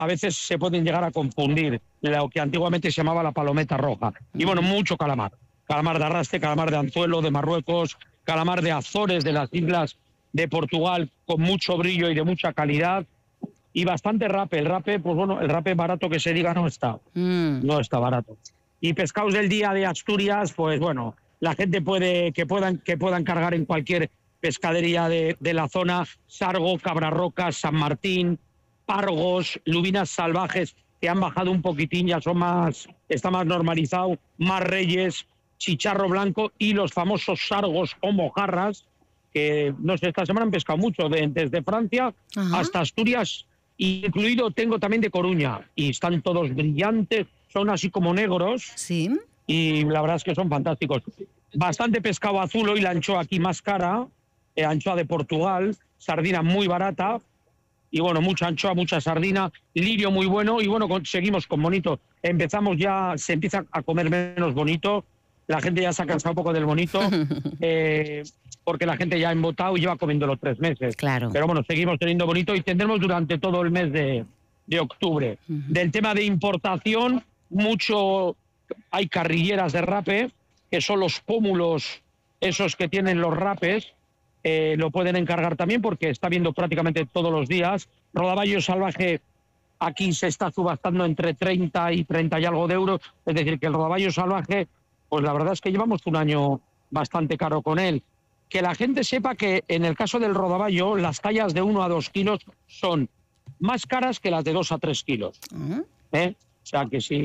a veces se pueden llegar a confundir lo que antiguamente se llamaba la palometa roja. Y bueno, mucho calamar. Calamar de arrastre, calamar de anzuelo, de Marruecos, calamar de Azores, de las islas de Portugal, con mucho brillo y de mucha calidad. Y bastante rape. El rape, pues bueno, el rape barato que se diga no está. No está barato. Y pescados del día de Asturias, pues bueno, la gente que puedan cargar en cualquier pescadería de la zona, sargo, cabrarrocas, San Martín, pargos, lubinas salvajes que han bajado un poquitín, ya está más normalizado, más reyes, chicharro blanco y los famosos sargos o mojarras, que no sé, esta semana han pescado mucho, desde Francia hasta Asturias, incluido tengo también de Coruña, y están todos brillantes, son así como negros. Sí. Y la verdad es que son fantásticos. Bastante pescado azul, hoy la anchoa aquí más cara, anchoa de Portugal, sardina muy barata, y bueno, mucha anchoa, mucha sardina, lirio muy bueno, y bueno, seguimos con bonito. Se empieza a comer menos bonito, la gente ya se ha cansado un poco del bonito, porque la gente ya ha embotado y lleva comiéndolo 3 meses. Claro. Pero bueno, seguimos teniendo bonito y tendremos durante todo el mes de octubre. Del tema de importación, hay carrilleras de rape, que son los pómulos, esos que tienen los rapes, lo pueden encargar también porque está viendo prácticamente todos los días. Rodaballo salvaje aquí se está subastando entre 30 y 30 y algo de euros, es decir, que el rodaballo salvaje, pues la verdad es que llevamos un año bastante caro con él. Que la gente sepa que en el caso del rodaballo, las tallas de 1 a 2 kilos son más caras que las de 2 a 3 kilos. O sea que sí.